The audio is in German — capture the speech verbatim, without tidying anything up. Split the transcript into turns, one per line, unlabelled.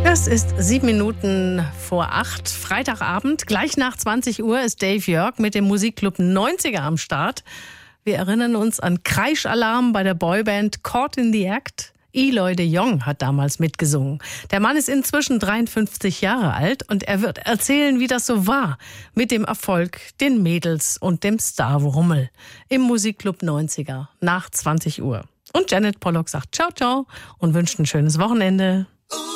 Es ist sieben Minuten vor acht, Freitagabend. Gleich nach zwanzig Uhr ist Dave Jörg mit dem Musikclub neunziger am Start. Wir erinnern uns an Kreischalarm bei der Boyband Caught in the Act. Eloy de Jong hat damals mitgesungen. Der Mann ist inzwischen dreiundfünfzig Jahre alt und er wird erzählen, wie das so war mit dem Erfolg, den Mädels und dem Starwrummel im Musikclub neunziger nach zwanzig Uhr. Und Janet Pollock sagt ciao, ciao und wünscht ein schönes Wochenende.